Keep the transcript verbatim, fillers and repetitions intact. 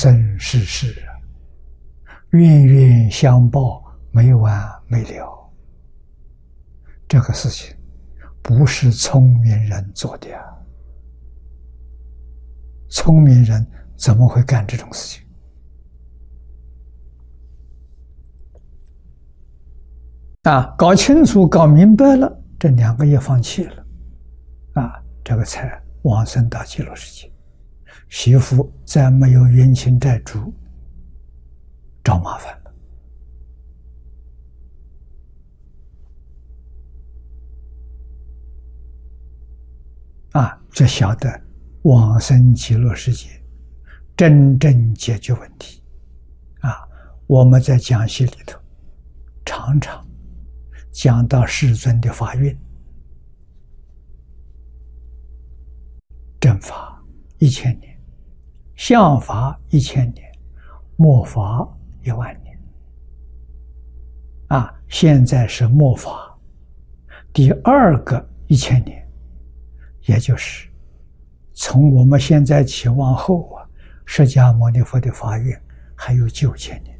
生世世啊，冤冤相报，没完没了。这个事情不是聪明人做的啊，聪明人怎么会干这种事情？啊，搞清楚、搞明白了，这两个也放弃了，啊，这个才往生到极乐世界。媳妇再没有冤亲债主找麻烦了，啊，这晓得往生极乐世界真正解决问题。啊，我们在讲习里头常常讲到世尊的法运，正法一千年，相法一千年，末法一万年。啊，现在是末法第二个一千年，也就是从我们现在起往后啊，释迦牟尼佛的法运还有九千年。